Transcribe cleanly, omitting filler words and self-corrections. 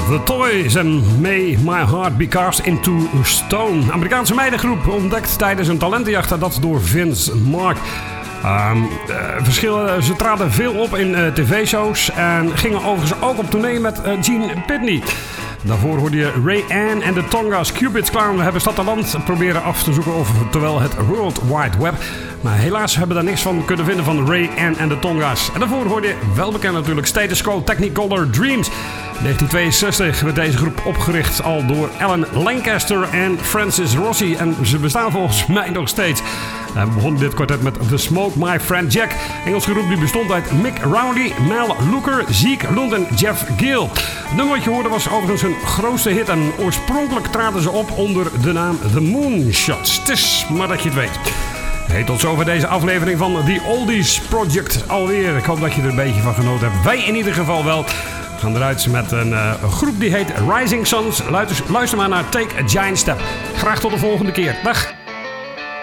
The Toys en May My Heart Be Cast Into Stone. Amerikaanse meidengroep ontdekt tijdens een talentenjacht, dat door Vince Mark. Ze traden veel op in tv-shows en gingen overigens ook op tournee met Gene Pitney. Daarvoor hoorde je Ray Ann en de Tonga's. Cupid's Clown hebben Stadterland proberen af te zoeken over terwijl het World Wide Web. Maar helaas hebben we daar niks van kunnen vinden van Ray Ann en de Tonga's. En daarvoor hoorde je wel bekend natuurlijk Status Quo Technicolor Dreams. In 1962 werd deze groep opgericht al door Alan Lancaster en Francis Rossi. En ze bestaan volgens mij nog steeds. We begonnen dit kwartet met The Smoke My Friend Jack. Engelse groep die bestond uit Mick Rowley, Mel Looker, Zeke Lund en Jeff Gill. Het nummer wat je hoorde was overigens hun grootste hit. En oorspronkelijk traden ze op onder de naam The Moonshots. Het is maar dat je het weet. Hey, tot zover deze aflevering van The Oldies Project alweer. Ik hoop dat je er een beetje van genoten hebt. Wij in ieder geval wel. We gaan eruit met een groep die heet Rising Suns. Luister maar naar Take a Giant Step. Graag tot de volgende keer. Dag!